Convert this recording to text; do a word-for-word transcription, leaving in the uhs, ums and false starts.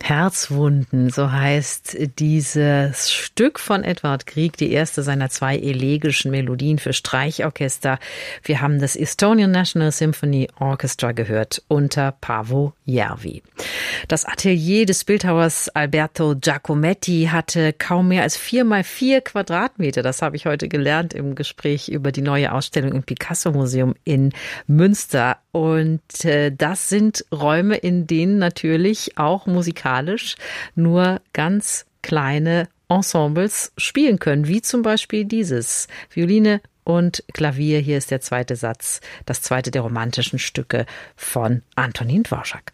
Herzwunden, so heißt dieses Stück von Edvard Grieg, die erste seiner zwei elegischen Melodien für Streichorchester. Wir haben das Estonian National Symphony Orchestra gehört unter Paavo Järvi. Das Atelier des Bildhauers Alberto Giacometti hatte kaum mehr als vier mal vier Quadratmeter. Das habe ich heute gelernt im Gespräch über die neue Ausstellung im Picasso-Museum in Münster. Und äh, das sind Räume, in denen natürlich auch musikalisch nur ganz kleine Ensembles spielen können, wie zum Beispiel dieses. Violine und Klavier, hier ist der zweite Satz, das zweite der romantischen Stücke von Antonín Dvořák.